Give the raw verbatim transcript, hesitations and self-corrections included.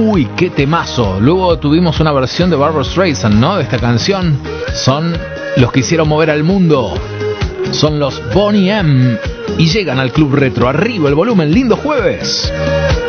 Uy, qué temazo. Luego tuvimos una versión de Barbra Streisand, ¿no? De esta canción. Son los que hicieron mover al mundo. Son los Boney M. Y llegan al Club Retro. Arriba el volumen, lindo jueves.